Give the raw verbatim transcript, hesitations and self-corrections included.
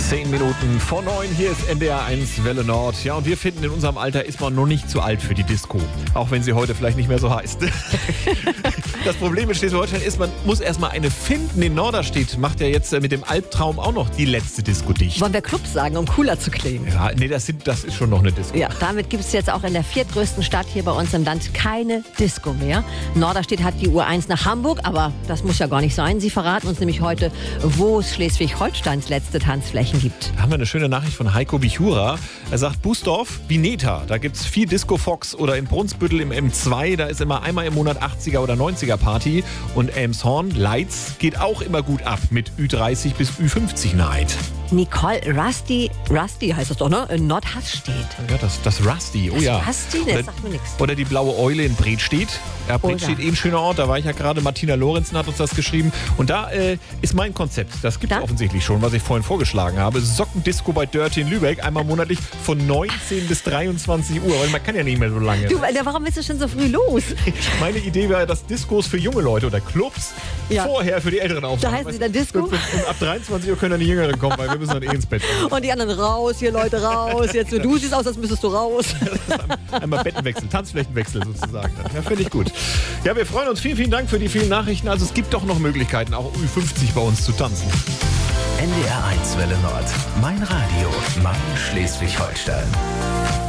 Zehn Minuten vor neun, hier ist N D R eins Welle Nord. Ja, und wir finden, in unserem Alter ist man noch nicht zu alt für die Disco. Auch wenn sie heute vielleicht nicht mehr so heißt. Das Problem in Schleswig-Holstein ist, man muss erstmal eine finden. In Norderstedt macht ja jetzt mit dem Albtraum auch noch die letzte Disco dicht. Wollen wir Clubs sagen, um cooler zu klingen? Ja, nee, das, sind, das ist schon noch eine Disco. Ja, damit gibt es jetzt auch in der viertgrößten Stadt hier bei uns im Land keine Disco mehr. Norderstedt hat die Uhr eins nach Hamburg, aber das muss ja gar nicht sein. Sie verraten uns nämlich heute, wo es Schleswig-Holsteins letzte Tanzflächen gibt. Da haben wir eine schöne Nachricht von Heiko Bichura. Er sagt, Bußdorf, Vineta, da gibt es viel Disco Fox, oder in Brunsbüttel im M zwei, da ist immer einmal im Monat achtziger oder neunziger Party, und Elmshorn, Leitz, geht auch immer gut ab mit Ü dreißig bis Ü fünfzig Night. Nicole, Rusty, Rusty heißt das doch, ne? In Nordhaststedt. Ja, das, das Rusty, oh das ja. Rusty, das oder, sagt mir nichts. Oder die Blaue Eule in Bredstedt. Ja, Bredstedt, eh ein schöner Ort, da war ich ja gerade. Martina Lorenzen hat uns das geschrieben. Und da äh, ist mein Konzept, das gibt es offensichtlich schon, was ich vorhin vorgeschlagen habe. Sockendisco bei Dirty in Lübeck, einmal monatlich von neunzehn bis dreiundzwanzig Uhr, weil man kann ja nicht mehr so lange. Du, warum bist du schon so früh los? Meine Idee wäre, dass Discos für junge Leute oder Clubs ja. vorher für die Älteren aufmachen. Da heißen sie dann Disco? Und ab dreiundzwanzig Uhr können dann die Jüngeren kommen, weil wir müssen dann eh ins Bett. Und die anderen raus, hier Leute raus. Jetzt nur du siehst aus, als müsstest du raus. Einmal Bettenwechsel, Tanzflächenwechsel sozusagen. Ja, finde ich gut. Ja, wir freuen uns. Vielen, vielen Dank für die vielen Nachrichten. Also es gibt doch noch Möglichkeiten, auch Ü fünfzig bei uns zu tanzen. N D R eins Welle Nord. Mein Radio. Mein Schleswig-Holstein.